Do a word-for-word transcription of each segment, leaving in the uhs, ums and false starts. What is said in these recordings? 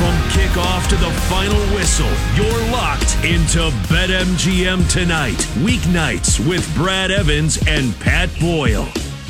From kickoff to the final whistle, you're locked into BetMGM Tonight. Weeknights with Brad Evans and Pat Boyle.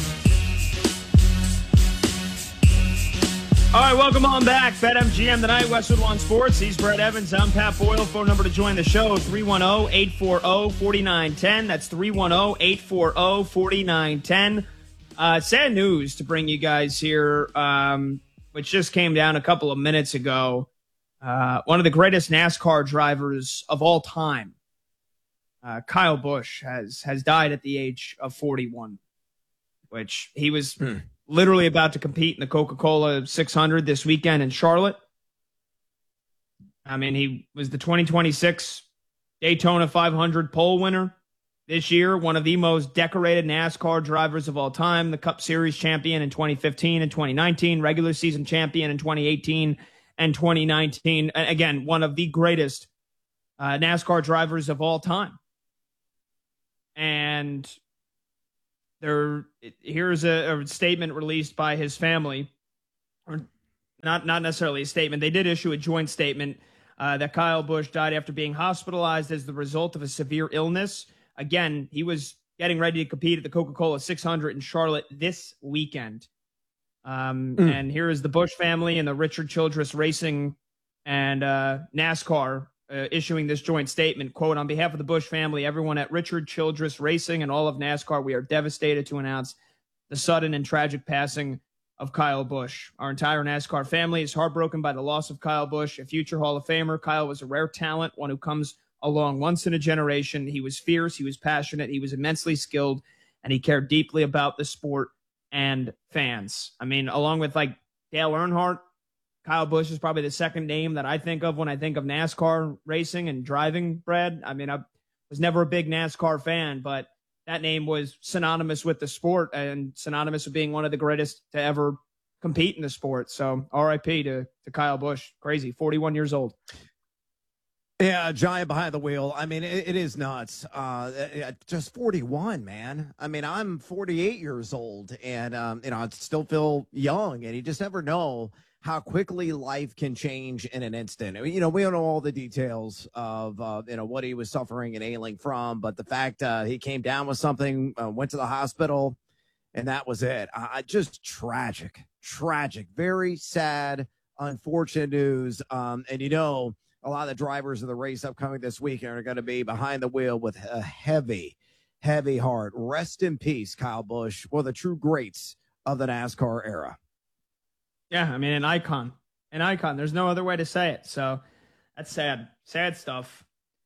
All right, welcome on back. BetMGM Tonight, Westwood One Sports. He's Brad Evans. I'm Pat Boyle. Phone number to join the show, three one zero, eight four zero, four nine one zero. That's three one zero, eight four zero, four nine one zero. Uh, sad news to bring you guys here, um, which just came down a couple of minutes ago. Uh, one of the greatest NASCAR drivers of all time, uh, Kyle Busch, has has died at the age of forty-one, which he was hmm. literally about to compete in the Coca-Cola six hundred this weekend in Charlotte. I mean, he was the twenty twenty-six Daytona five hundred pole winner this year, one of the most decorated NASCAR drivers of all time, the Cup Series champion in twenty fifteen and twenty nineteen, regular season champion in twenty eighteen and twenty nineteen. Again, one of the greatest uh, NASCAR drivers of all time. And there, here's a, a statement released by his family, or not, not necessarily a statement. They did issue a joint statement uh, that Kyle Busch died after being hospitalized as the result of a severe illness. Again, he was getting ready to compete at the Coca-Cola six hundred in Charlotte this weekend. Um, mm. And here is the Busch family and the Richard Childress Racing and uh, NASCAR uh, issuing this joint statement. Quote, on behalf of the Busch family, everyone at Richard Childress Racing and all of NASCAR, we are devastated to announce the sudden and tragic passing of Kyle Busch. Our entire NASCAR family is heartbroken by the loss of Kyle Busch, a future Hall of Famer. Kyle was a rare talent, one who comes along once in a generation. He was fierce, he was passionate, he was immensely skilled, and he cared deeply about the sport and fans. I mean, along with like Dale Earnhardt, Kyle Busch is probably the second name that I think of when I think of NASCAR racing and driving, Brad. I mean, I was never a big NASCAR fan, but that name was synonymous with the sport and synonymous with being one of the greatest to ever compete in the sport. So R I P to, to Kyle Busch. Crazy, forty-one years old. Yeah, giant behind the wheel. I mean, it, it is nuts. Uh, just forty-one, man. I mean, I'm forty-eight years old, and um, you know, I still feel young. And you just never know how quickly life can change in an instant. I mean, you know, we don't know all the details of uh, you know what he was suffering and ailing from, but the fact uh, he came down with something, uh, went to the hospital, and that was it. Uh, just tragic, tragic, very sad, unfortunate news. Um, and you know. A lot of the drivers of the race upcoming this weekend are going to be behind the wheel with a heavy, heavy heart. Rest in peace, Kyle Busch, one of the true greats of the NASCAR era. Yeah, I mean, an icon. An icon. There's no other way to say it. So that's sad. Sad stuff.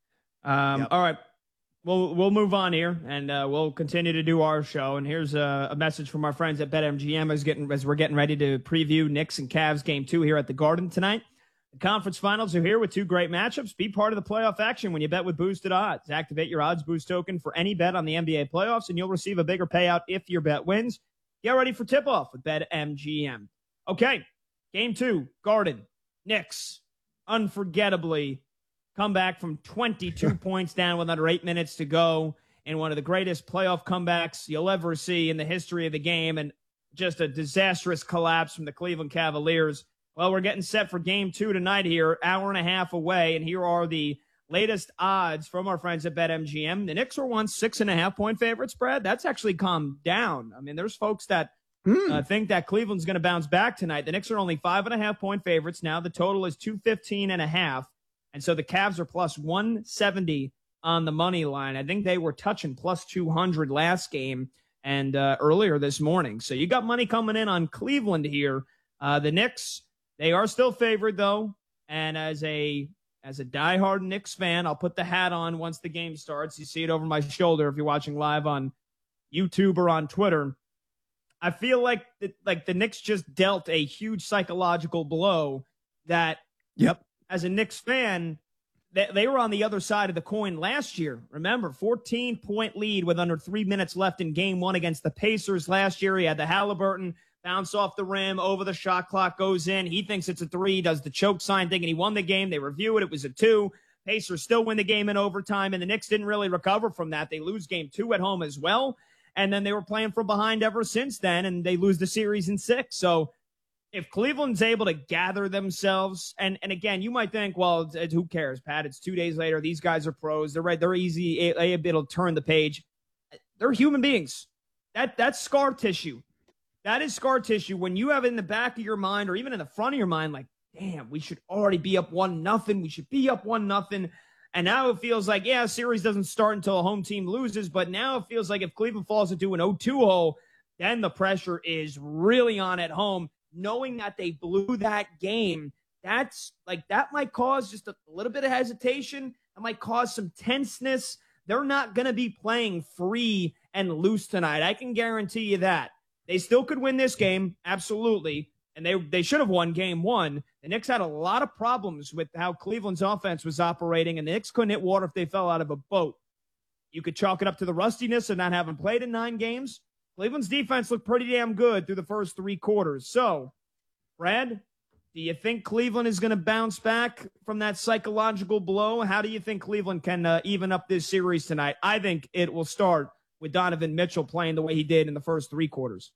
Um, yep. All right. We'll, we'll move on here, and uh, we'll continue to do our show. And here's a, a message from our friends at BetMGM as, getting, as we're getting ready to preview Knicks and Cavs game two here at the Garden tonight. The conference finals are here with two great matchups. Be part of the playoff action when you bet with boosted odds. Activate your odds boost token for any bet on the N B A playoffs, and you'll receive a bigger payout if your bet wins. Get ready for tip-off with BetMGM. Okay, game two, Garden. Knicks, unforgettably, come back from twenty-two points down with under eight minutes to go in one of the greatest playoff comebacks you'll ever see in the history of the game, and just a disastrous collapse from the Cleveland Cavaliers. Well, we're getting set for game two tonight here, hour and a half away, and here are the latest odds from our friends at BetMGM. The Knicks were once six and a half point favorites, Brad. That's actually calmed down. I mean, there's folks that mm. uh, think that Cleveland's going to bounce back tonight. The Knicks are only five and a half point favorites now. The total is two fifteen and a half, and so the Cavs are plus one seventy on the money line. I think they were touching plus two hundred last game and uh, earlier this morning. So you got money coming in on Cleveland here. Uh, the Knicks. They are still favored, though, and as a as a diehard Knicks fan, I'll put the hat on once the game starts. You see it over my shoulder if you're watching live on YouTube or on Twitter. I feel like the, like the Knicks just dealt a huge psychological blow that, yep, as a Knicks fan, they, they were on the other side of the coin last year. Remember, fourteen-point lead with under three minutes left in game one against the Pacers last year. He had the Halliburton bounce off the rim, over the shot clock, goes in. He thinks it's a three, does the choke sign thing, and he won the game. They review it. It was a two. Pacers still win the game in overtime, and the Knicks didn't really recover from that. They lose game two at home as well, and then they were playing from behind ever since then, and they lose the series in six. So if Cleveland's able to gather themselves, and, and again, you might think, well, it's, it's, who cares, Pat? It's two days later. These guys are pros. They're right. They're easy. It'll turn the page. They're human beings. That That's scar tissue. That is scar tissue. When you have in the back of your mind or even in the front of your mind, like, damn, we should already be up one nothing. We should be up one nothing. And now it feels like, yeah, series doesn't start until a home team loses. But now it feels like if Cleveland falls into an oh two hole, then the pressure is really on at home. Knowing that they blew that game, that's like that might cause just a little bit of hesitation. That might cause some tenseness. They're not going to be playing free and loose tonight. I can guarantee you that. They still could win this game, absolutely. And they they should have won game one. The Knicks had a lot of problems with how Cleveland's offense was operating, and the Knicks couldn't hit water if they fell out of a boat. You could chalk it up to the rustiness of not having played in nine games. Cleveland's defense looked pretty damn good through the first three quarters. So, Brad, do you think Cleveland is going to bounce back from that psychological blow? How do you think Cleveland can uh, even up this series tonight? I think it will start with Donovan Mitchell playing the way he did in the first three quarters.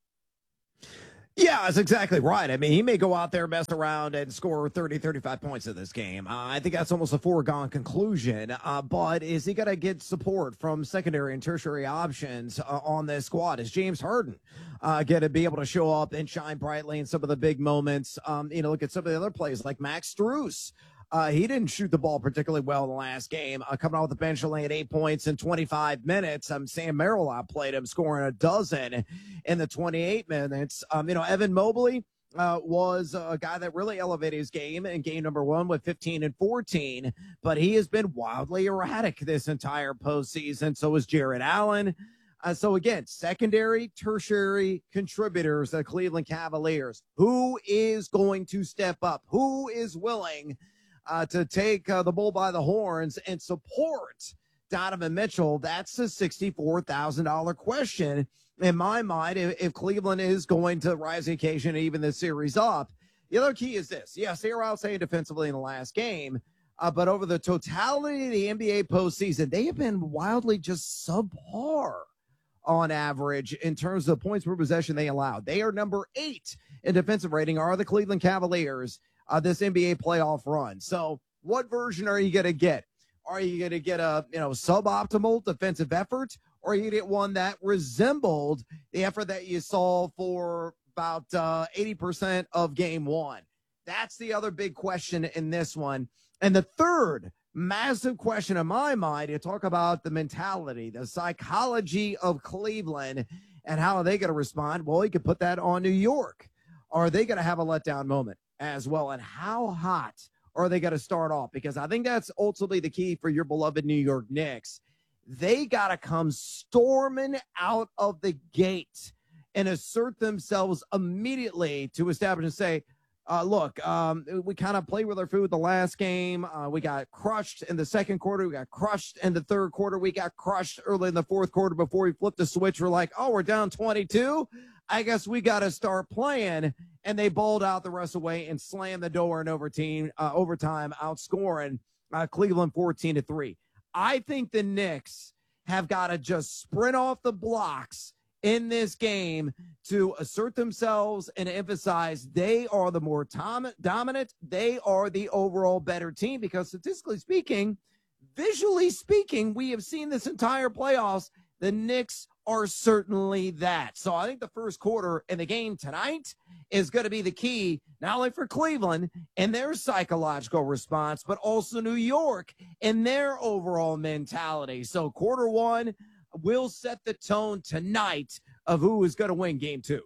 Yeah, that's exactly right. I mean, he may go out there, mess around, and score thirty, thirty-five points in this game. Uh, I think that's almost a foregone conclusion. Uh, but is he going to get support from secondary and tertiary options uh, on this squad? Is James Harden uh, going to be able to show up and shine brightly in some of the big moments? Um, you know, look at some of the other plays like Max Strus. Uh, he didn't shoot the ball particularly well in the last game. Uh, coming off the bench, only at eight points in twenty-five minutes. Um, Sam Merrill outplayed him, scoring a dozen in the twenty-eight minutes. Um, you know, Evan Mobley uh, was a guy that really elevated his game in game number one with fifteen and fourteen, but he has been wildly erratic this entire postseason. So is Jarrett Allen. Uh, so again, secondary, tertiary contributors, the Cleveland Cavaliers. Who is going to step up? Who is willing Uh, to take uh, the bull by the horns and support Donovan Mitchell? That's a sixty-four thousand dollars question in my mind if, if Cleveland is going to rise the occasion and even the series up. The other key is this. Yes, they were outstanding defensively in the last game, uh, but over the totality of the N B A postseason, they have been wildly just subpar on average in terms of points per possession they allowed. They are number eight in defensive rating, are the Cleveland Cavaliers, Uh, this N B A playoff run. So what version are you going to get? Are you going to get a, you know, suboptimal defensive effort, or are you going to get one that resembled the effort that you saw for about uh, eighty percent of game one? That's the other big question in this one. And the third massive question in my mind, you talk about the mentality, the psychology of Cleveland and how are they going to respond? Well, you could put that on New York. Are they going to have a letdown moment as well? And how hot are they going to start off? Because I think that's ultimately the key for your beloved New York Knicks. They got to come storming out of the gate and assert themselves immediately to establish and say, uh, look, um, we kind of played with our food the last game. Uh, we got crushed in the second quarter. We got crushed in the third quarter. We got crushed early in the fourth quarter before we flipped the switch. We're like, oh, we're down twenty-two. I guess we got to start playing. And they bowled out the rest of the way and slammed the door in overtime, uh, overtime outscoring uh, Cleveland fourteen to three. I think the Knicks have got to just sprint off the blocks in this game to assert themselves and emphasize they are the more tom- dominant. They are the overall better team because statistically speaking, visually speaking, we have seen this entire playoffs. The Knicks are certainly that. So I think the first quarter in the game tonight is going to be the key, not only for Cleveland and their psychological response, but also New York and their overall mentality. So quarter one will set the tone tonight of who is going to win game two.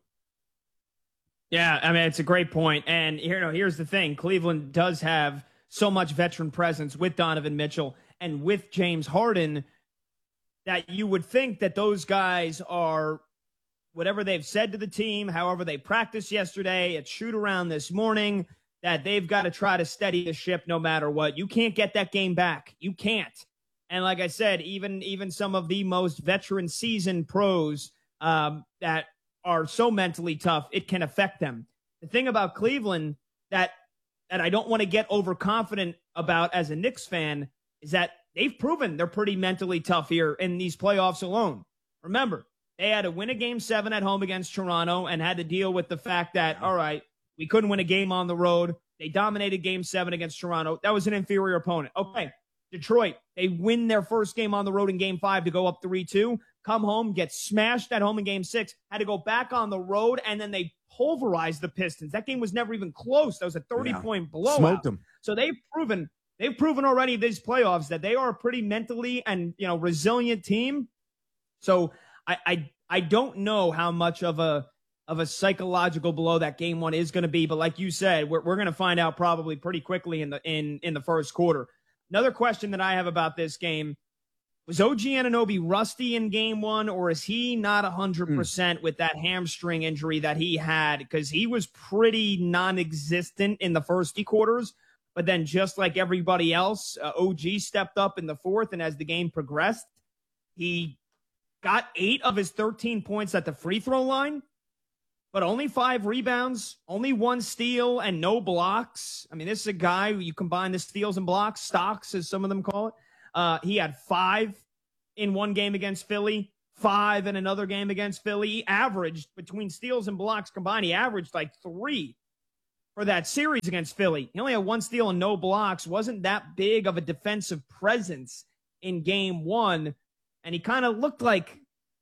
Yeah, I mean, it's a great point. And you know, here's the thing. Cleveland does have so much veteran presence with Donovan Mitchell and with James Harden that you would think that those guys are, whatever they've said to the team, however they practiced yesterday, at shoot around this morning, that they've got to try to steady the ship no matter what. You can't get that game back. You can't. And like I said, even even some of the most veteran seasoned pros um, that are so mentally tough, it can affect them. The thing about Cleveland that that I don't want to get overconfident about as a Knicks fan is that they've proven they're pretty mentally tough here in these playoffs alone. Remember, they had to win a game seven at home against Toronto and had to deal with the fact that, all right, We couldn't win a game on the road. They dominated game seven against Toronto. That was an inferior opponent. Okay, Detroit, they win their first game on the road in game five to go up three two. Come home, get smashed at home in game six, had to go back on the road, and then they pulverized the Pistons. That game was never even close. That was a thirty-point yeah. blowout. Smoked them. So they've proven they've proven already these playoffs that they are a pretty mentally and you know resilient team. So I I, I don't know how much of a of a psychological blow that game one is going to be, but like you said, we're we're going to find out probably pretty quickly in the in in the first quarter. Another question that I have about this game: was O G Anunoby rusty in game one, or is he not one hundred percent mm. with that hamstring injury that he had? Because he was pretty non-existent in the first three quarters, but then just like everybody else, uh, O G stepped up in the fourth, and as the game progressed, he got eight of his thirteen points at the free throw line, but only five rebounds, only one steal, and no blocks. I mean, this is a guy, you combine the steals and blocks, stocks, as some of them call it. Uh, he had five in one game against Philly, five in another game against Philly. He averaged, between steals and blocks combined, he averaged like three for that series against Philly. He only had one steal and no blocks. Wasn't that big of a defensive presence in game one. And he kind of looked like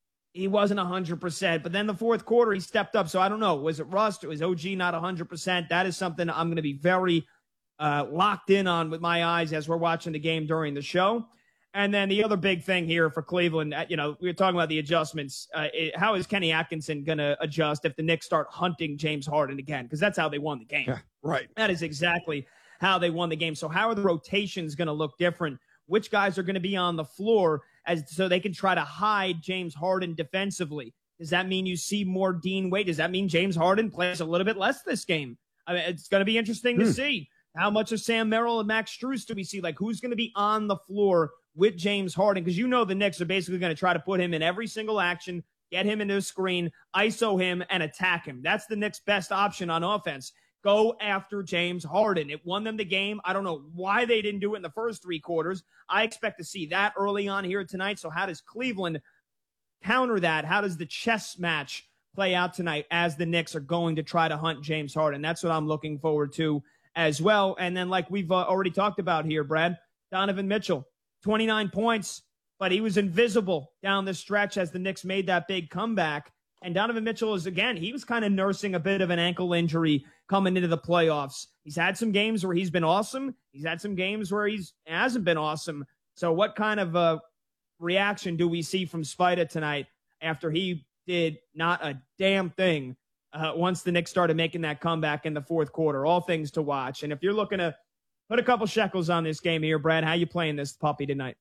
he wasn't one hundred percent. But then the fourth quarter, he stepped up. So I don't know. Was it rust? Was O G not one hundred percent? That is something I'm going to be very uh, locked in on with my eyes as we're watching the game during the show. And then the other big thing here for Cleveland, you know, we were talking about the adjustments. Uh, it, how is Kenny Atkinson going to adjust if the Knicks start hunting James Harden again? Because that's how they won the game. Yeah, right. That is exactly how they won the game. So how are the rotations going to look different? Which guys are going to be on the floor as so they can try to hide James Harden defensively? Does that mean you see more Dean Wade? Does that mean James Harden plays a little bit less this game? I mean, it's going to be interesting hmm. to see. How much of Sam Merrill and Max Strus do we see? Like, who's going to be on the floor with James Harden? Because you know the Knicks are basically going to try to put him in every single action, get him into a screen, I S O him, and attack him. That's the Knicks' best option on offense. Go after James Harden. It won them the game. I don't know why they didn't do it in the first three quarters. I expect to see that early on here tonight. So how does Cleveland counter that? How does the chess match play out tonight as the Knicks are going to try to hunt James Harden? That's what I'm looking forward to as well. And then like we've uh, already talked about here, Brad, Donovan Mitchell, twenty-nine points, but he was invisible down the stretch as the Knicks made that big comeback. And Donovan Mitchell is, again, he was kind of nursing a bit of an ankle injury coming into the playoffs. He's had some games where he's been awesome. He's had some games where he's hasn't been awesome. So what kind of a reaction do we see from Spida tonight after he did not a damn thing uh, once the Knicks started making that comeback in the fourth quarter? All things to watch. And if you're looking to put a couple shekels on this game here, Brad, how you playing this puppy tonight?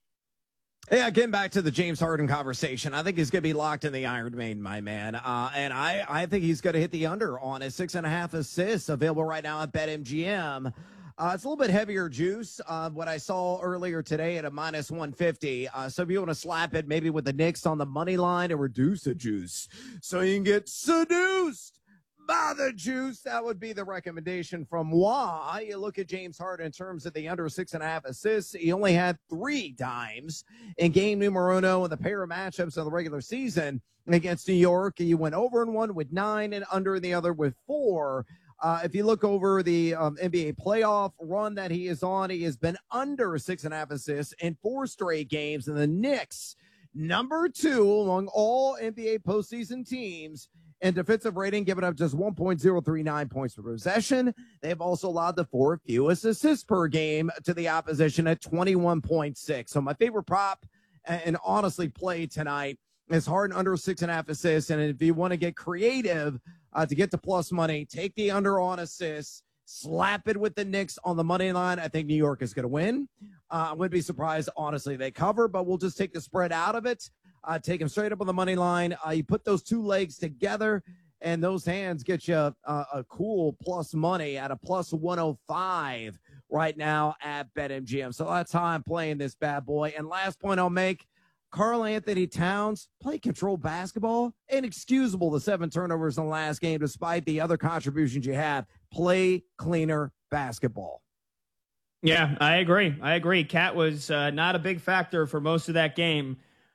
Yeah, getting back to the James Harden conversation, I think he's going to be locked in the Iron Maiden, my man. Uh, and I, I think he's going to hit the under on his six and a half assists available right now at BetMGM. Uh, it's a little bit heavier juice. Uh, what I saw earlier today at a minus one fifty. Uh, so if you want to slap it maybe with the Knicks on the money line and reduce the juice so you can get seduced by the juice, that would be the recommendation from why you look at James Harden in terms of the under six and a half assists. He only had three dimes in game numero uno in the pair of matchups of the regular season against New York. He went over in one with nine and under in the other with four. Uh, if you look over the um, N B A playoff run that he is on, he has been under six and a half assists in four straight games. And the Knicks, number two among all N B A postseason teams, and defensive rating, giving up just one point oh three nine points per possession. They've also allowed the fourth fewest assists per game to the opposition at twenty-one point six. So my favorite prop and honestly play tonight is Harden under six and a half assists. And if you want to get creative uh, to get to plus money, take the under on assists, slap it with the Knicks on the money line. I think New York is going to win. Uh, I wouldn't be surprised, honestly, they cover, but we'll just take the spread out of it. Uh, take him straight up on the money line. Uh, you put those two legs together, and those hands get you uh, a cool plus money at a plus one oh five right now at BetMGM. So that's how I'm playing this bad boy. And last point I'll make, Karl Anthony Towns played controlled basketball. Inexcusable, the seven turnovers in the last game, despite the other contributions you have. Play cleaner basketball. Yeah, I agree. I agree. Cat was uh, not a big factor for most of that game.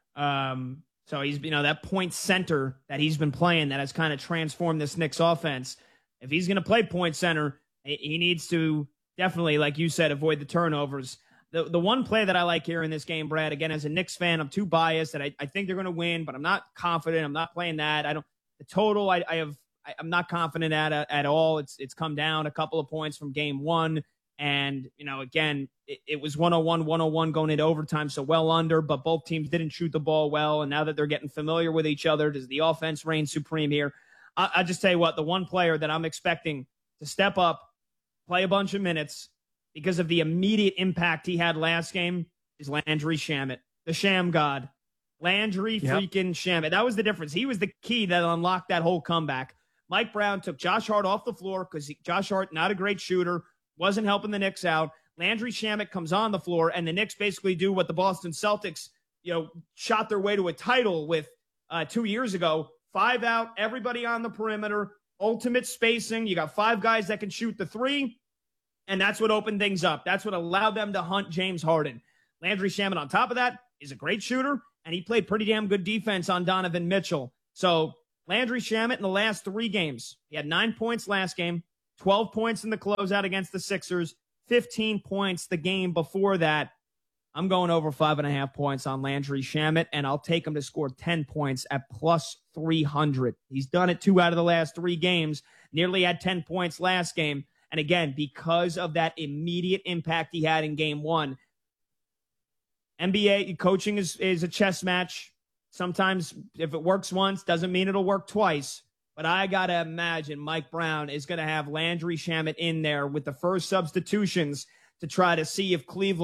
Um, so he's, you know, that point center that he's been playing that has kind of transformed this Knicks offense. if he's going to play point center, he needs to definitely, like you said, avoid the turnovers. The the one play that I like here in this game, Brad, again, as a Knicks fan, I'm too biased that I, I think they're going to win, but I'm not confident. I'm not playing that. I don't. The total, I, I have, I, I'm not confident at at all. It's it's come down a couple of points from game one, and you know, again, it, it was one oh one, one oh one going into overtime, so well under. But both teams didn't shoot the ball well, and now that they're getting familiar with each other, does the offense reign supreme here? I, I just tell you what, the one player that I'm expecting to step up, play a bunch of minutes, because of the immediate impact he had last game, is Landry Shamet, the Sham God. Landry Yep. freaking Shamet. That was the difference. He was the key that unlocked that whole comeback. Mike Brown took Josh Hart off the floor because Josh Hart, not a great shooter, wasn't helping the Knicks out. Landry Shamet comes on the floor, and the Knicks basically do what the Boston Celtics, you know, shot their way to a title with uh, two years ago. Five out, everybody on the perimeter, ultimate spacing. You got five guys that can shoot the three. And that's what opened things up. That's what allowed them to hunt James Harden. Landry Shamet, on top of that, is a great shooter, and he played pretty damn good defense on Donovan Mitchell. So Landry Shamet in the last three games, he had nine points last game, twelve points in the closeout against the Sixers, fifteen points the game before that. I'm going over five and a half points on Landry Shamet, and I'll take him to score ten points at plus three hundred. He's done it two out of the last three games, nearly had ten points last game. And again, because of that immediate impact he had in game one, N B A coaching is, is a chess match. Sometimes if it works once, doesn't mean it'll work twice. But I got to imagine Mike Brown is going to have Landry Shamet in there with the first substitutions to try to see if Cleveland